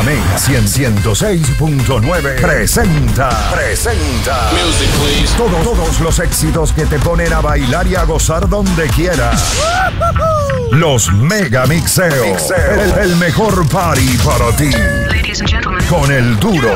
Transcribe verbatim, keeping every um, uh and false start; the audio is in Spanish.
Mega ciento seis punto nueve presenta, presenta Music, please. Todo, todos los éxitos que te ponen a bailar y a gozar donde quieras. Los Mega Mixeo, el, el mejor party para ti. Ladies and gentlemen. Con el duro,